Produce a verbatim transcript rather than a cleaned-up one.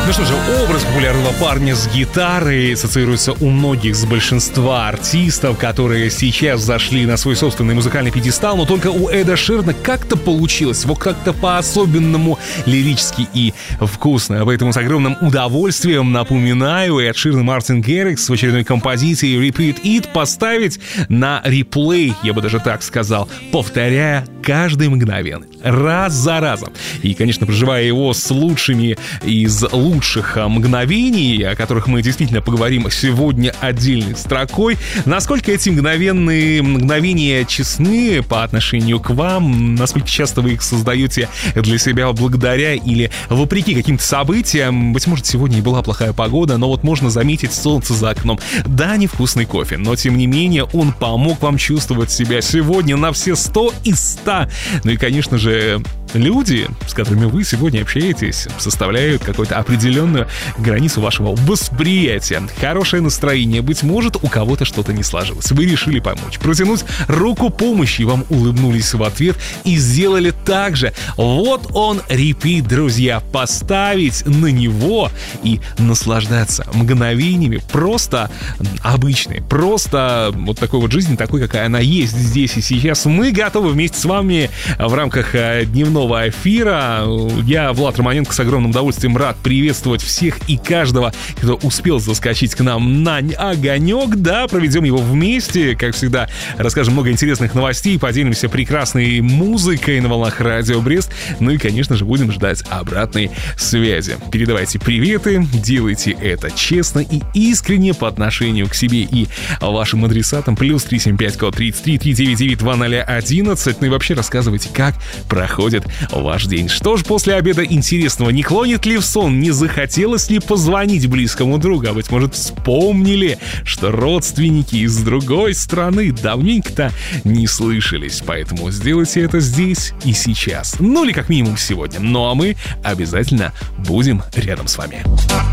Ну что же, образ популярного парня с гитарой ассоциируется у многих с большинства артистов, которые сейчас зашли на свой собственный музыкальный пьедестал, но только у Эда Ширана как-то получилось, вот как-то по-особенному лирически и вкусно. Поэтому с огромным удовольствием напоминаю Эд Ширан и Мартин Гаррикс в очередной композиции Repeat It поставить на реплей, я бы даже так сказал, повторяя каждый мгновение, раз за разом. И, конечно, проживая его с лучшими из лучших мгновений, о которых мы действительно поговорим сегодня отдельной строкой. Насколько эти мгновенные мгновения честны по отношению к вам, насколько часто вы их создаете для себя благодаря или вопреки каким-то событиям. Быть может, сегодня и была плохая погода, но вот можно заметить солнце за окном. Да, невкусный кофе, но тем не менее он помог вам чувствовать себя сегодня на все сто из ста. Ну и, конечно же, люди, с которыми вы сегодня общаетесь, составляют какую-то определенную границу вашего восприятия. Хорошее настроение, быть может, у кого-то что-то не сложилось. Вы решили помочь, протянуть руку помощи, вам улыбнулись в ответ и сделали так же. Вот он, репит, друзья, поставить на него и наслаждаться мгновениями просто обычной, просто вот такой вот жизни, такой, какая она есть здесь и сейчас. Мы готовы вместе с вами в рамках дневного эфира. Я, Влад Романенко, с огромным удовольствием рад приветствовать всех и каждого, кто успел заскочить к нам на огонек. Да, проведем его вместе. Как всегда, расскажем много интересных новостей, поделимся прекрасной музыкой на волнах Радио Брест. Ну и, конечно же, будем ждать обратной связи. Передавайте приветы, делайте это честно и искренне по отношению к себе и вашим адресатам. Плюс три семь пять код тридцать три три девять девять два ноль одиннадцать. Ну и вообще рассказывайте, как проходит ваш день. Что ж, после обеда интересного, не клонит ли в сон, не захотелось ли позвонить близкому другу, а быть может, вспомнили, что родственники из другой страны давненько-то не слышались, поэтому сделайте это здесь и сейчас, ну или как минимум сегодня. Ну а мы обязательно будем рядом с вами.